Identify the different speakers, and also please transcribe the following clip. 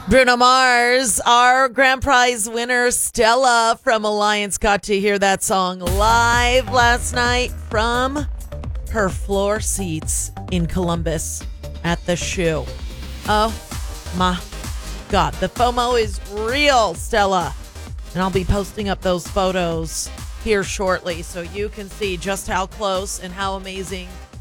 Speaker 1: Bruno Mars, our grand prize winner, Stella from Alliance, got to hear that song live last night from her floor seats in Columbus at the shoe. Oh my God, the FOMO is real, Stella. And I'll be posting up those photos here shortly so you can see just how close and how amazing